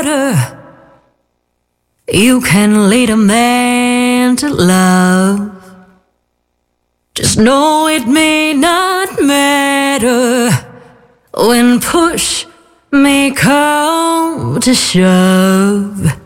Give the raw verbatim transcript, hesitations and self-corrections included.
You can lead a man to love. Just know it may not matter when push may come to shove.